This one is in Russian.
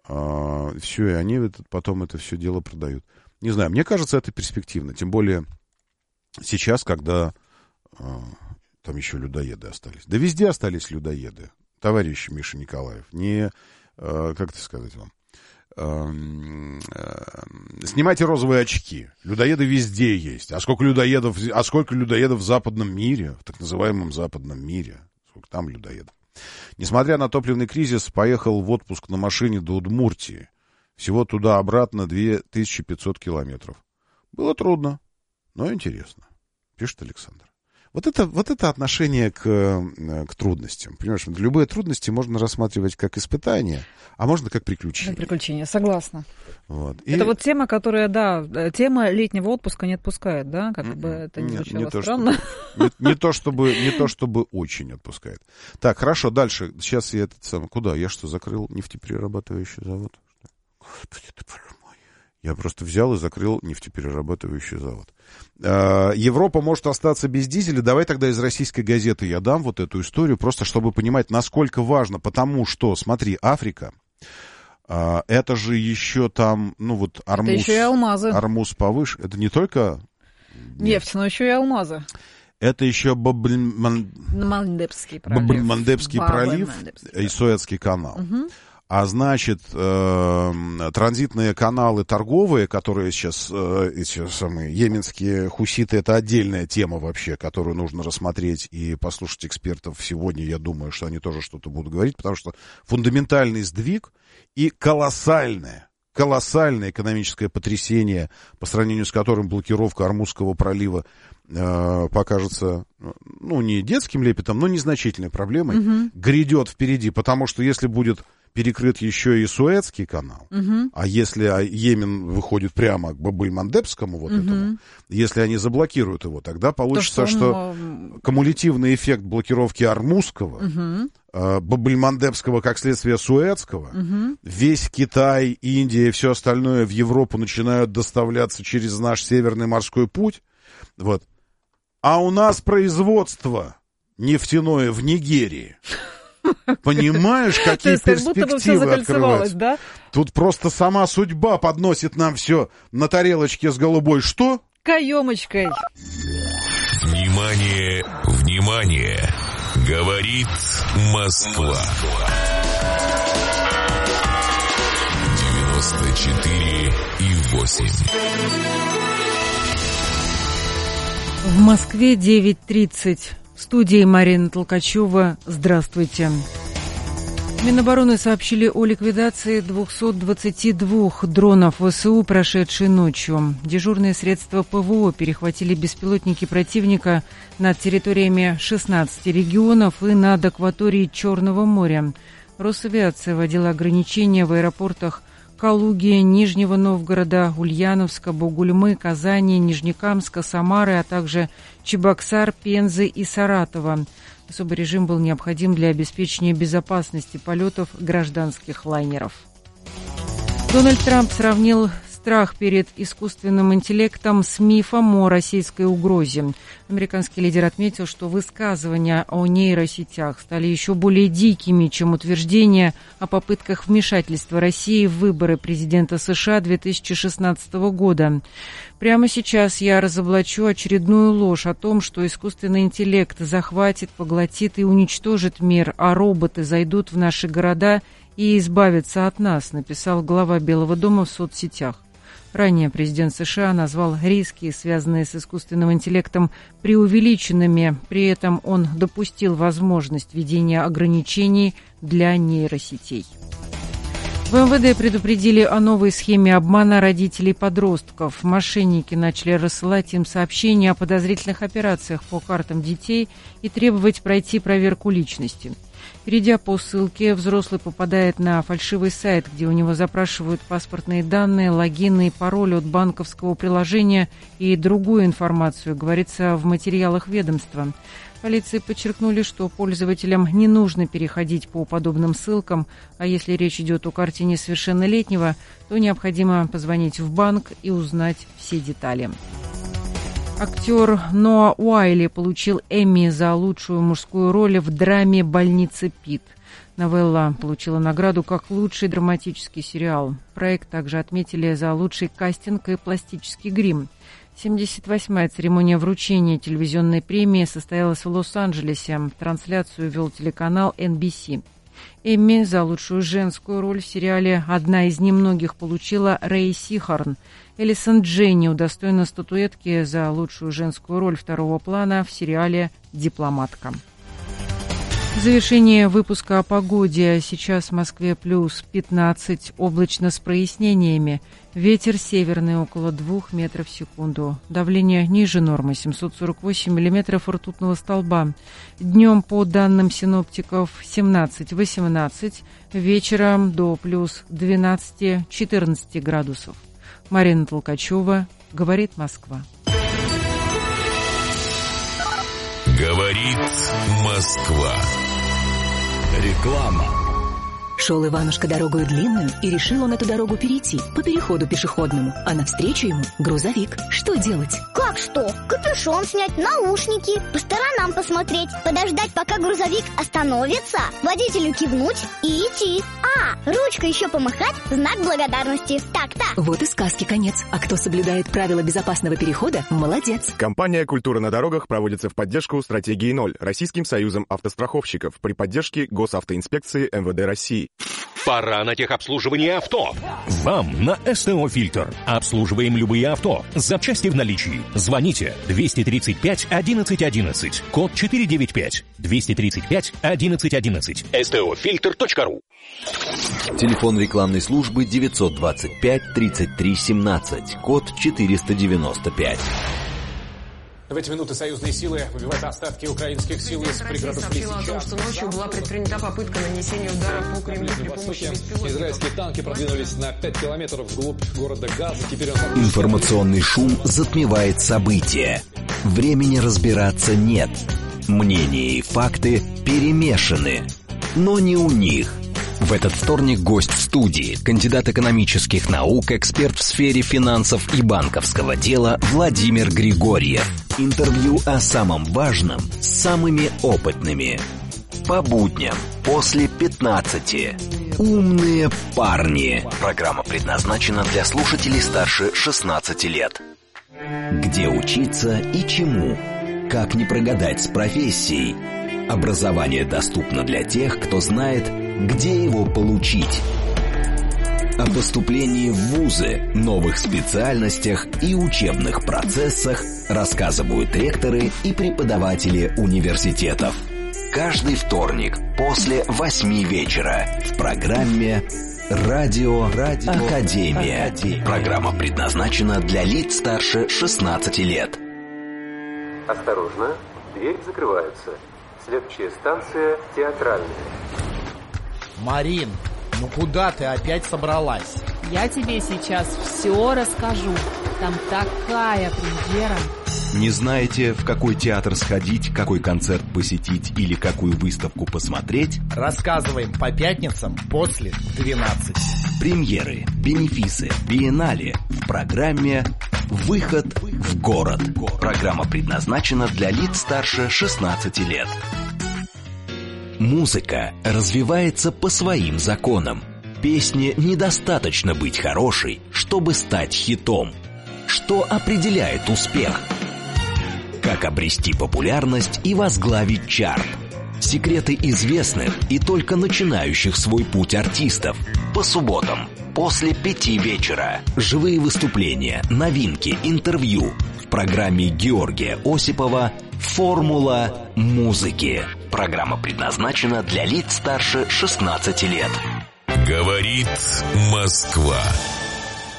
все, и они потом это все дело продают. Не знаю, мне кажется, это перспективно. Тем более сейчас, когда там еще людоеды остались. Да везде остались людоеды, товарищ Миша Николаев. Не, как это сказать вам, снимайте розовые очки. Людоеды везде есть. А сколько людоедов в западном мире, в так называемом западном мире? Сколько там людоедов? Несмотря на топливный кризис, поехал в отпуск на машине до Удмуртии. Всего туда-обратно 2500 километров. Было трудно, но интересно, пишет Александр. Вот это отношение к трудностям. Понимаешь, любые трудности можно рассматривать как испытание, а можно как приключение. Приключение, согласу. Вот. Это вот тема, которая, тема летнего отпуска не отпускает, да? Как бы это ни звучало странно. Не то чтобы очень отпускает. Так, хорошо, дальше. Сейчас я куда? Я что, закрыл нефтеперерабатывающий завод? Господи ты, боже мой. Я просто взял и закрыл нефтеперерабатывающий завод. Европа может остаться без дизеля. Давай тогда из российской газеты я дам вот эту историю, просто чтобы понимать, насколько важно. Потому что, смотри, Африка, это же еще там, Армуз. Это еще и алмазы. Армуз повыше. Это не только нефть, но еще и алмазы. Это еще Мандебский пролив и Суэцкий канал. Угу. А значит, транзитные каналы торговые, которые сейчас, эти самые йеменские хуситы, это отдельная тема вообще, которую нужно рассмотреть и послушать экспертов сегодня. Я думаю, что они тоже что-то будут говорить, потому что фундаментальный сдвиг и колоссальное экономическое потрясение, по сравнению с которым блокировка Ормузского пролива покажется, не детским лепетом, но незначительной проблемой, грядет впереди, потому что если будет перекрыт еще и Суэцкий канал, а если Йемен выходит прямо к Баб-эль-Мандебскому этому, если они заблокируют его, тогда получится, что кумулятивный эффект блокировки Ормузского, Баб-эль-Мандебского как следствие Суэцкого, весь Китай, Индия и все остальное в Европу начинают доставляться через наш Северный морской путь, а у нас производство нефтяное в Нигерии. Понимаешь, какие перспективы открываются? Да? Тут просто сама судьба подносит нам все на тарелочке с голубой что? Каемочкой. Внимание, внимание! Говорит Москва. 94,8. В Москве 9:30. В студии Марина Толкачева. Здравствуйте. Минобороны сообщили о ликвидации 222 дронов ВСУ, прошедшей ночью. Дежурные средства ПВО перехватили беспилотники противника над территориями 16 регионов и над акваторией Черного моря. Росавиация вводила ограничения в аэропортах Калуги, Нижнего Новгорода, Ульяновска, Бугульмы, Казани, Нижнекамска, Самары, а также Чебоксар, Пензы и Саратова. Особый режим был необходим для обеспечения безопасности полетов гражданских лайнеров. Дональд Трамп сравнил страх перед искусственным интеллектом с мифом о российской угрозе. Американский лидер отметил, что высказывания о нейросетях стали еще более дикими, чем утверждения о попытках вмешательства России в выборы президента США 2016 года. Прямо сейчас я разоблачу очередную ложь о том, что искусственный интеллект захватит, поглотит и уничтожит мир, а роботы зайдут в наши города и избавятся от нас, написал глава Белого дома в соцсетях. Ранее президент США назвал риски, связанные с искусственным интеллектом, преувеличенными. При этом он допустил возможность введения ограничений для нейросетей. В МВД предупредили о новой схеме обмана родителей подростков. Мошенники начали рассылать им сообщения о подозрительных операциях по картам детей и требовать пройти проверку личности. Перейдя по ссылке, взрослый попадает на фальшивый сайт, где у него запрашивают паспортные данные, логины и пароль от банковского приложения и другую информацию, говорится в материалах ведомства. Полиции подчеркнули, что пользователям не нужно переходить по подобным ссылкам, а если речь идет о карте несовершеннолетнего, то необходимо позвонить в банк и узнать все детали. Актер Ноа Уайли получил Эмми за лучшую мужскую роль в драме «Больница Пит». Новелла получила награду как лучший драматический сериал. Проект также отметили за лучший кастинг и пластический грим. 78-я церемония вручения телевизионной премии состоялась в Лос-Анджелесе. Трансляцию вел телеканал NBC. Эмми за лучшую женскую роль в сериале «Одна из немногих» получила Рэй Сихорн. Элисон Дженни удостоена статуэтки за лучшую женскую роль второго плана в сериале «Дипломатка». В завершение выпуска о погоде. Сейчас в Москве плюс 15, облачно с прояснениями. Ветер северный около 2 метров в секунду. Давление ниже нормы 748 миллиметров ртутного столба. Днем, по данным синоптиков, 17-18, вечером до плюс 12-14 градусов. Марина Толкачева, «Говорит Москва». Говорит Москва. Реклама. Шел Иванушка дорогою длинную, и решил он эту дорогу перейти по переходу пешеходному, а навстречу ему грузовик. Что делать? Как что? Капюшон снять, наушники, по сторонам посмотреть, подождать, пока грузовик остановится, водителю кивнуть и идти. Ручкой еще помахать, знак благодарности. Так-то. Вот и сказки конец. А кто соблюдает правила безопасного перехода, молодец. Компания «Культура на дорогах» проводится в поддержку стратегии 0 Российским союзом автостраховщиков при поддержке Госавтоинспекции МВД России. Пора на техобслуживание авто. Вам на СТО «Фильтр». Обслуживаем любые авто. Запчасти в наличии. Звоните 235 11 11. Код 495. 235 11 11. STOFilter.ru. Телефон рекламной службы 925 33 17. Код 495. В эти минуты союзные силы выбивают остатки украинских сил из пригородов Лисичанска. Сообщила о том, что ночью была предпринята попытка нанесения удара по Кремлю при помощи беспилотников. Израильские танки продвинулись на 5 километров вглубь города Газа. Теперь Информационный шум затмевает события. Времени разбираться нет. Мнения и факты перемешаны. Но не у них. В этот вторник гость в студии, кандидат экономических наук, эксперт в сфере финансов и банковского дела Владимир Григорьев. Интервью о самом важном с самыми опытными. По будням после 15. Умные парни. Программа предназначена для слушателей старше 16 лет. Где учиться и чему? Как не прогадать с профессией? Образование доступно для тех, кто знает, где его получить. О поступлении в вузы, новых специальностях и учебных процессах рассказывают ректоры и преподаватели университетов. Каждый вторник после 8 вечера в программе «Радио Академия». Программа предназначена для лиц старше 16 лет. Осторожно, дверь закрывается. Следующая станция Театральная. Марин, ну куда ты опять собралась? Я тебе сейчас все расскажу. Там такая премьера. Не знаете, в какой театр сходить, какой концерт посетить или какую выставку посмотреть? Рассказываем по пятницам после 12. Премьеры, бенефисы, биеннале в программе «Выход в город». Программа предназначена для лиц старше 16 лет. Музыка развивается по своим законам. Песне недостаточно быть хорошей, чтобы стать хитом. Что определяет успех? Как обрести популярность и возглавить чарт? Секреты известных и только начинающих свой путь артистов. По субботам после 5 вечера. Живые выступления, новинки, интервью. В программе Георгия Осипова «Формула музыки». Программа предназначена для лиц старше 16 лет. Говорит Москва.